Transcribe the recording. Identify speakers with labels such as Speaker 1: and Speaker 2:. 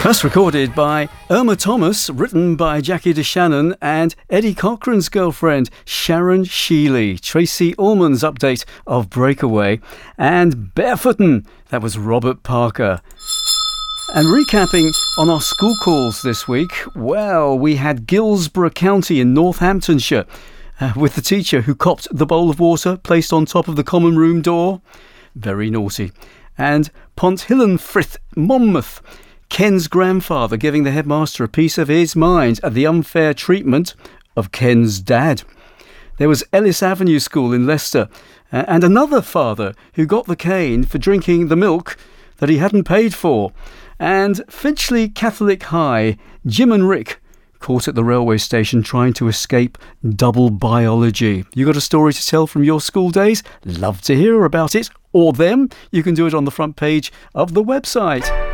Speaker 1: First recorded by Irma Thomas, written by Jackie DeShannon and Eddie Cochran's girlfriend, Sharon Shealy. Tracy Ullman's update of Breakaway. And Barefootin', that was Robert Parker. And recapping on our school calls this week, well, we had Guilsborough County in Northamptonshire with the teacher who copped the bowl of water placed on top of the common room door. Very naughty. And Ponthillanfrith, Monmouth. Ken's grandfather giving the headmaster a piece of his mind at the unfair treatment of Ken's dad. There was Ellis Avenue School in Leicester, and another father who got the cane for drinking the milk that he hadn't paid for. And Finchley Catholic High, Jim and Rick caught at the railway station trying to escape double biology. You got a story to tell from your school days? Love to hear about it, or them. You can do it on the front page of the website.